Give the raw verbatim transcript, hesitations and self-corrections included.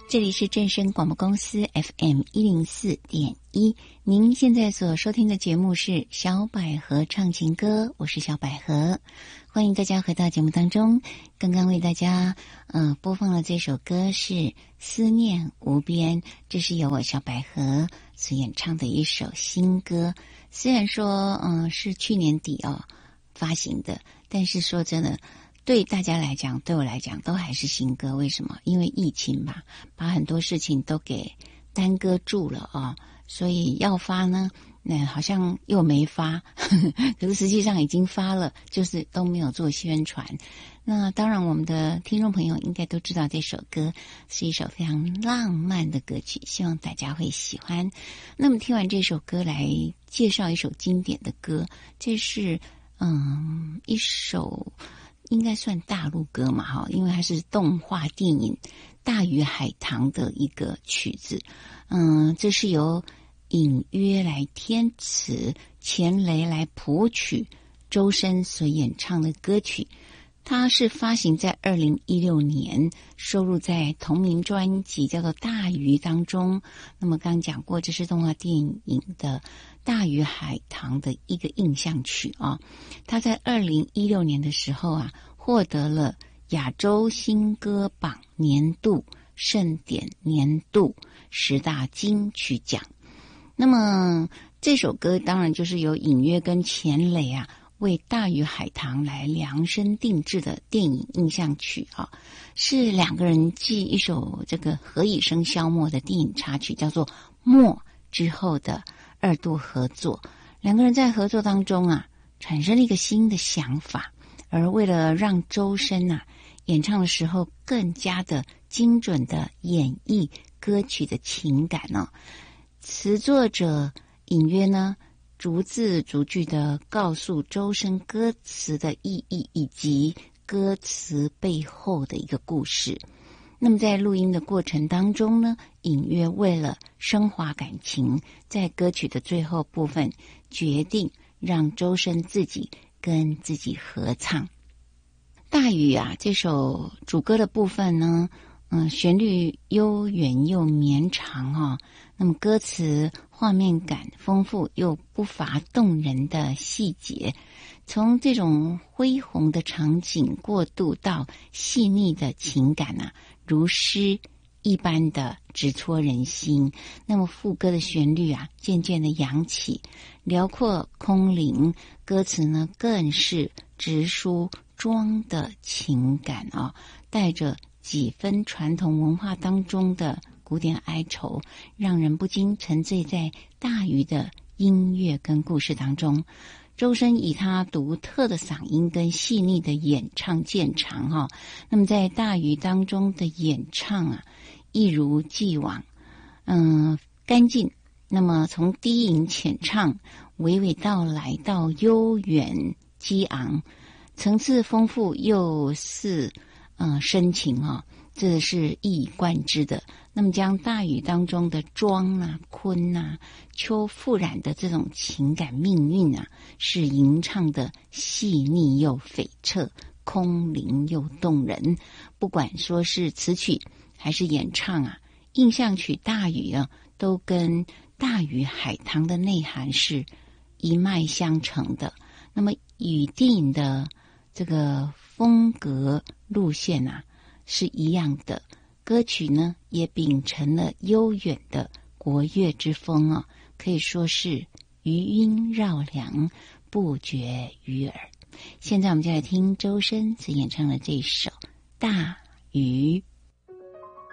这里是正声广播公司 F M 一零四点一，您现在所收听的节目是小百合唱情歌，我是小百合，欢迎大家回到节目当中。刚刚为大家呃播放的这首歌是思念无边，这是由我小百合所演唱的一首新歌。虽然说嗯、呃、是去年底哦发行的，但是说真的，对大家来讲，对我来讲都还是新歌。为什么？因为疫情嘛，把很多事情都给耽搁住了哦，所以要发呢，那好像又没发，呵呵，可是实际上已经发了，就是都没有做宣传。那当然，我们的听众朋友应该都知道这首歌是一首非常浪漫的歌曲，希望大家会喜欢。那么听完这首歌，来介绍一首经典的歌，这是嗯一首。应该算大陆歌嘛，哈，因为它是动画电影《大鱼海棠》的一个曲子。嗯，这是由隐约来填词，钱雷来谱曲，周深所演唱的歌曲。它是发行在二零一六年，收录在同名专辑叫做《大鱼》当中。那么刚讲过，这是动画电影的《大鱼海棠》的一个印象曲啊。它在二零一六年的时候啊，获得了亚洲新歌榜年度盛典年度十大金曲奖。那么这首歌当然就是由隐约跟钱雷啊为《大鱼海棠》来量身定制的电影印象曲啊，是两个人继一首这个何以笙箫默的电影插曲叫做《默》之后的二度合作。两个人在合作当中啊，产生了一个新的想法，而为了让周深啊演唱的时候更加的精准的演绎歌曲的情感呢、哦，词作者隐约呢逐字逐句的告诉周深歌词的意义以及歌词背后的一个故事。那么在录音的过程当中呢，隐约为了升华感情，在歌曲的最后部分决定让周深自己跟自己合唱。大鱼啊，这首主歌的部分呢，嗯，旋律悠远又绵长哦。那么歌词画面感丰富又不乏动人的细节，从这种恢宏的场景过渡到细腻的情感啊，如诗一般的直戳人心。那么副歌的旋律啊，渐渐的扬起，辽阔空灵，歌词呢更是直抒庄的情感啊，带着几分传统文化当中的古典哀愁，让人不禁沉醉在大鱼的音乐跟故事当中。周深以他独特的嗓音跟细腻的演唱见长哈、哦，那么在大鱼当中的演唱啊，一如既往，嗯，干净。那么从低吟浅唱，娓娓道来到悠远激昂，层次丰富又似呃深情啊、哦，这是一以贯之的。那么将大鱼当中的庄啊、昆啊、秋复染的这种情感命运啊，是吟唱的细腻又悱恻，空灵又动人。不管说是词曲还是演唱啊，印象曲大鱼啊，都跟大鱼海棠的内涵是一脉相承的。那么与电影的这个风格路线啊是一样的，歌曲呢也秉承了悠远的国乐之风啊，可以说是余音绕梁，不绝于耳。现在我们就来听周深所演唱的这首《大鱼》。